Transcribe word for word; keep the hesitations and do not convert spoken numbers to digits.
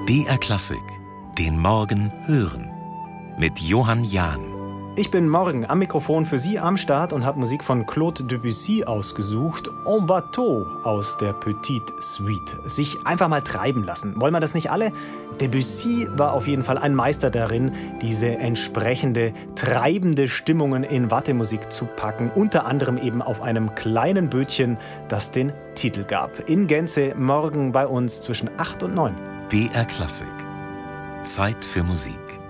B R Klassik, den Morgen hören. Mit Johann Jahn. Ich bin morgen am Mikrofon für Sie am Start und habe Musik von Claude Debussy ausgesucht. En Bateau aus der Petite Suite. Sich einfach mal treiben lassen. Wollen wir das nicht alle? Debussy war auf jeden Fall ein Meister darin, diese entsprechende, treibende Stimmungen in Wartemusik zu packen. Unter anderem eben auf einem kleinen Bötchen, das den Titel gab. In Gänze morgen bei uns zwischen acht und neun. B R Klassik. Zeit für Musik.